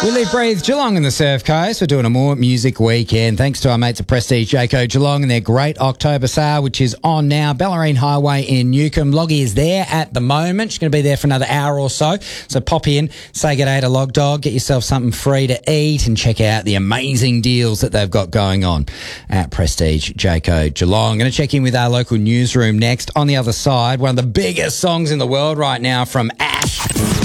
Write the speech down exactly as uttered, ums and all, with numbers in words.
We leave Breathe Geelong in the Surf Coast. We're doing a more music weekend. Thanks to our mates at Prestige Jayco Geelong and their great October sale, which is on now. Bellarine Highway in Newcombe. Loggy is there at the moment. She's going to be there for another hour or so. So pop in, say good day to Log Dog, get yourself something free to eat and check out the amazing deals that they've got going on at Prestige Jayco Geelong. I'm going to check in with our local newsroom next. On the other side, one of the biggest songs in the world right now from Ash.